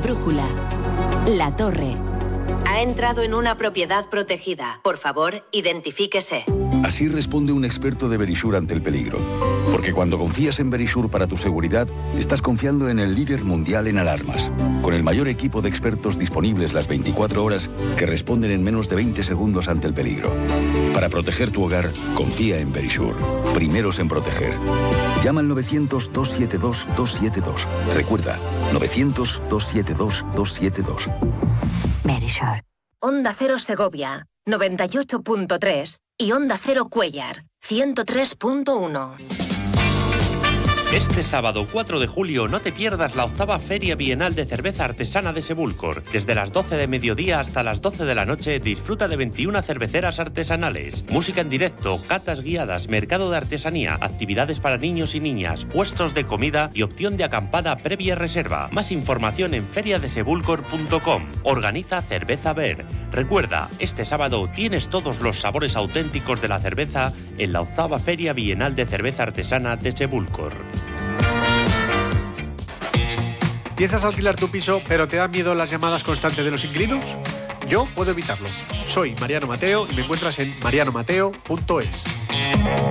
Brújula. La Torre. Ha entrado en una propiedad protegida. Por favor, identifíquese. Así responde un experto de Verisure ante el peligro. Porque cuando confías en Verisure para tu seguridad, estás confiando en el líder mundial en alarmas. Con el mayor equipo de expertos disponibles las 24 horas que responden en menos de 20 segundos ante el peligro. Para proteger tu hogar, confía en Verisure. Primeros en proteger. Llama al 900-272-272. Recuerda, 900-272-272. Verisure. Onda Cero Segovia, 98.3 y Onda Cero Cuéllar, 103.1. Este sábado 4 de julio no te pierdas la 8ª Feria Bienal de Cerveza Artesana de Sebúlcor. Desde las 12 de mediodía hasta las 12 de la noche disfruta de 21 cerveceras artesanales, música en directo, catas guiadas, mercado de artesanía, actividades para niños y niñas, puestos de comida y opción de acampada previa reserva. Más información en feriadesebúlcor.com. Organiza Cerveza Ver. Recuerda, este sábado tienes todos los sabores auténticos de la cerveza en la 8ª Feria Bienal de Cerveza Artesana de Sebúlcor. ¿Piensas alquilar tu piso, pero te dan miedo las llamadas constantes de los inquilinos? Yo puedo evitarlo. Soy Mariano Mateo y me encuentras en marianomateo.es.